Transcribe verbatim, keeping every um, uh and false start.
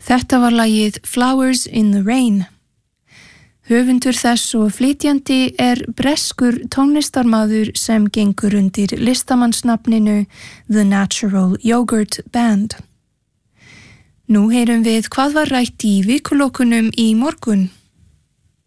Þetta var lagið Flowers in the Rain. Höfundur þess og flytjandi er breskur tónlistarmaður sem gengur undir listamannsnafninu The Natural Yogurt Band. Nú heyrum við hvað var rætt í vikulokunum í morgun.